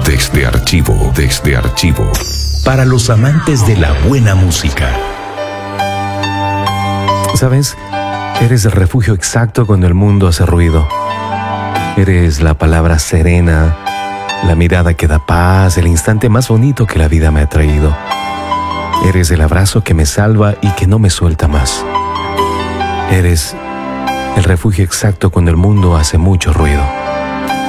Desde archivo. Para los amantes de la buena música. ¿Sabes? Eres el refugio exacto cuando el mundo hace ruido. Eres la palabra serena, la mirada que da paz, el instante más bonito que la vida me ha traído. Eres el abrazo que me salva y que no me suelta más. Eres el refugio exacto cuando el mundo hace mucho ruido.